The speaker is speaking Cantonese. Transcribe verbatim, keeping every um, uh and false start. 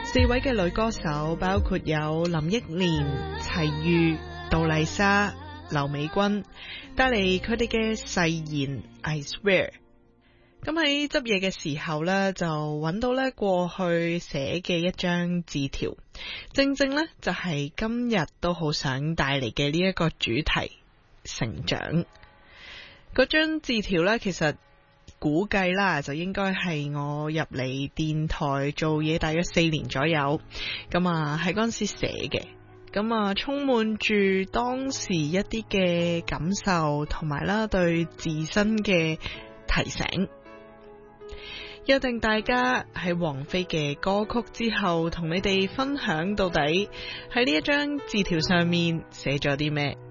四位嘅女歌手包括有林憶蓮、齊豫、杜麗莎、劉美君，帶嚟佢哋嘅誓言 I Swear。咁喺執嘢嘅時候呢，就揾到呢過去寫嘅一張字條，正正呢就係今日都好想帶嚟嘅呢一個主題——成長。嗰張字條呢，其實估計啦，就應該係我入嚟電台做嘢大約四年左右，咁啊喺嗰陣時寫嘅，咁啊充滿住當時一啲嘅感受，同埋啦對自身嘅提醒。約定大家喺王菲嘅歌曲之後，同你哋分享到底喺呢一張字條上面寫咗啲咩。